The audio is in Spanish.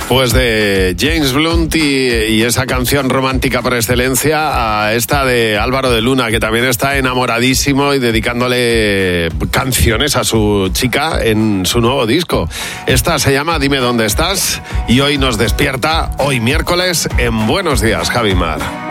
Pues de James Blunt y esa canción romántica por excelencia a esta de Álvaro de Luna, que también está enamoradísimo y dedicándole canciones a su chica en su nuevo disco. Esta se llama Dime dónde estás y hoy nos despierta, hoy miércoles, en Buenos Días, Javi Mar.